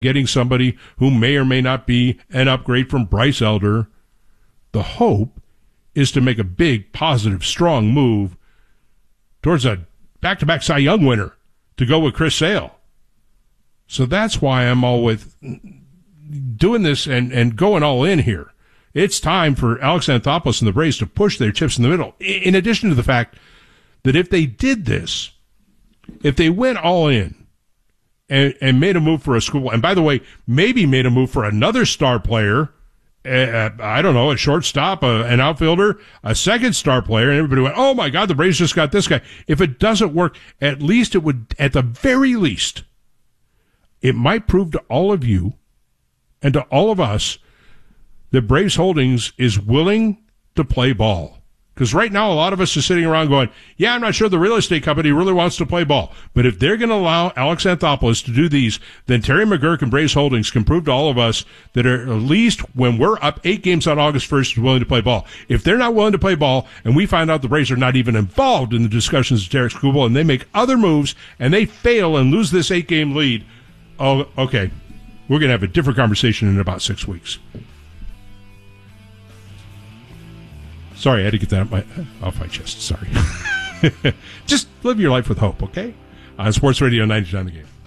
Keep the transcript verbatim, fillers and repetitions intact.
getting somebody who may or may not be an upgrade from Bryce Elder. The hope is to make a big, positive, strong move towards a back-to-back Cy Young winner to go with Chris Sale. So that's why I'm all with doing this and, and going all in here. It's time for Alex Anthopoulos and the Braves to push their chips in the middle. In addition to the fact that if they did this, if they went all in and, and made a move for a school, and by the way, maybe made a move for another star player, uh, I don't know, a shortstop, a, an outfielder, a second star player, and everybody went, oh my God, the Braves just got this guy. If it doesn't work, at least it would, at the very least, it might prove to all of you and to all of us that Braves Holdings is willing to play ball. Because right now, a lot of us are sitting around going, yeah, I'm not sure the real estate company really wants to play ball. But if they're going to allow Alex Anthopoulos to do these, then Terry McGuirk and Braves Holdings can prove to all of us that are, at least when we're up eight games on August first, willing to play ball. If they're not willing to play ball, and we find out the Braves are not even involved in the discussions with Tarik Skubal, and they make other moves, and they fail and lose this eight-game lead, oh, okay, we're going to have a different conversation in about six weeks. Sorry, I had to get that off my, off my chest. Sorry. Just live your life with hope, okay? On Sports Radio ninety-nine The Game.